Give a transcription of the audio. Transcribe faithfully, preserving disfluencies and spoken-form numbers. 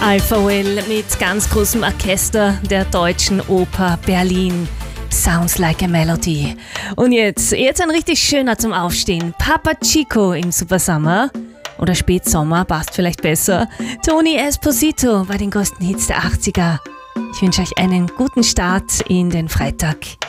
Alpha Will mit ganz großem Orchester der Deutschen Oper Berlin. Sounds like a melody. Und jetzt, jetzt ein richtig schöner zum Aufstehen. Papa Chico im Super Summer. Oder Spätsommer, passt vielleicht besser. Tony Esposito bei den größten Hits der achtziger. Ich wünsche euch einen guten Start in den Freitag.